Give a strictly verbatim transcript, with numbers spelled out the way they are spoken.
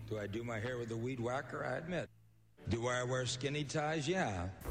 Do I do my hair with a weed whacker? I admit. Do I wear skinny ties? Yeah.